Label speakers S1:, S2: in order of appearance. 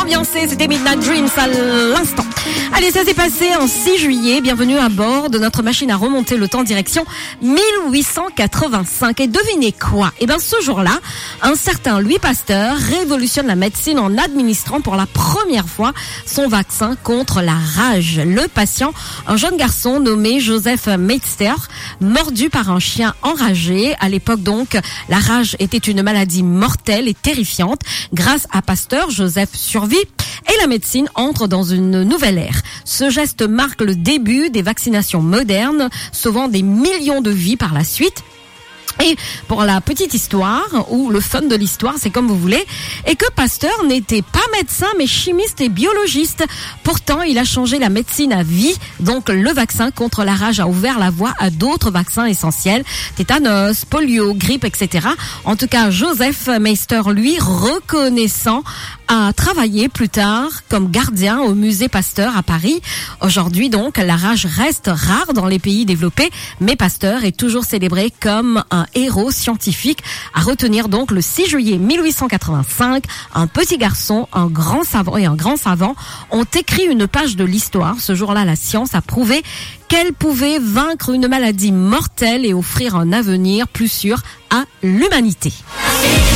S1: ambiancé, c'était Midnight Dreams à l'instant. Allez, ça s'est passé en 6 juillet. Bienvenue à bord de notre machine à remonter le temps direction 1885. Et devinez quoi? Eh bien, ce jour-là, un certain Louis Pasteur révolutionne la médecine en administrant pour la première fois son vaccin contre la rage. Le patient, un jeune garçon nommé Joseph Meister, mordu par un chien enragé. À l'époque donc, la rage était une maladie mortelle et terrifiante. Grâce à Pasteur, Joseph survit et la médecine entre dans une nouvelle ère. Ce geste marque le début des vaccinations modernes, sauvant des millions de vies par la suite. Et pour la petite histoire, ou le fun de l'histoire, c'est comme vous voulez, et que Pasteur n'était pas médecin, mais chimiste et biologiste. Pourtant, il a changé la médecine à vie. Donc, le vaccin contre la rage a ouvert la voie à d'autres vaccins essentiels, tétanos, polio, grippe, etc. En tout cas, Joseph Meister, lui, reconnaissant, a travaillé plus tard comme gardien au musée Pasteur à Paris. Aujourd'hui, donc, la rage reste rare dans les pays développés, mais Pasteur est toujours célébré comme un héros scientifique. À retenir donc le 6 juillet 1885, un petit garçon, un grand savant et un grand savant ont écrit une page de l'histoire. Ce jour-là, la science a prouvé qu'elle pouvait vaincre une maladie mortelle et offrir un avenir plus sûr à l'humanité.